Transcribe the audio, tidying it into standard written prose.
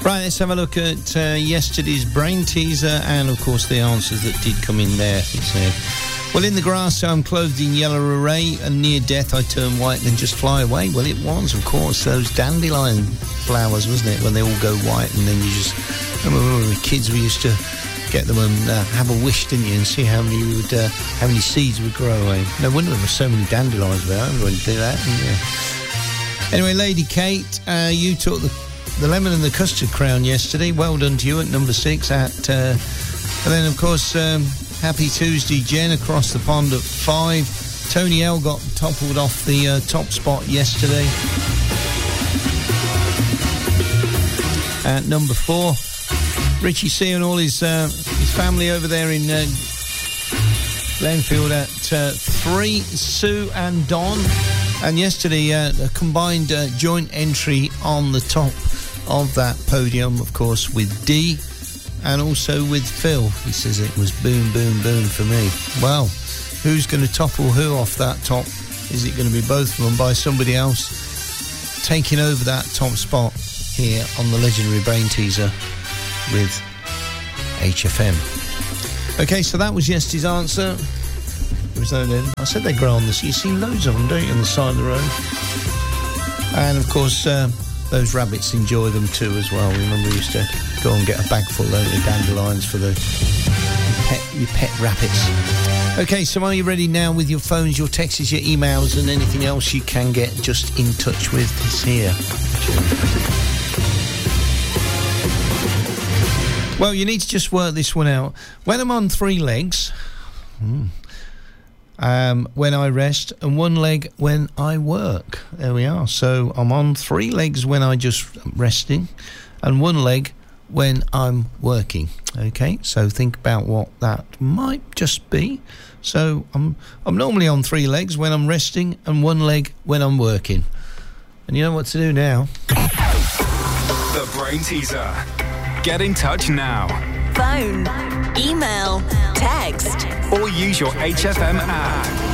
Right, let's have a look at yesterday's brain teaser and, of course, the answers that did come in there. It said, well, in the grass, so I'm clothed in yellow array, and near death I turn white and then just fly away. Well, it was, of course, those dandelion flowers, wasn't it, when they all go white and then you just... Remember when we were kids, we used to get them and have a wish, didn't you, and see how many seeds would grow away. No wonder there were so many dandelions about. Everyone do that, didn't you? Anyway, Lady Kate, you took the lemon and the custard crown yesterday. Well done to you at number 6 at... and then, of course... Happy Tuesday, Jen, across the pond at 5. Tony L got toppled off the top spot yesterday. At number 4, Richie C and all his family over there in Glenfield at 3. Sue and Don. And yesterday, a combined joint entry on the top of that podium, of course, with D. And also with Phil. He says it was boom, boom, boom for me. Well, who's going to topple who off that top? Is it going to be both of them by somebody else taking over that top spot here on the legendary Brain Teaser with HFM? Okay, so that was yesterday's answer. I said they grow on this. You see loads of them, don't you, on the side of the road? And, of course, those rabbits enjoy them too as well. Remember, we used to go and get a bag full of dandelions for your pet rabbits. Okay, so are you ready now with your phones, your texts, your emails, and anything else you can get just in touch with this here? Well, you need to just work this one out. When I'm on 3 legs, when I rest, and 1 leg when I work. There we are. So I'm on 3 legs when I just resting, and 1 leg when I'm working. Okay, so think about what that might just be. So I'm normally on 3 legs when I'm resting, and 1 leg when I'm working. And you know what to do now. The Brain Teaser. Get in touch now. Phone, email, text, or use your HFM app.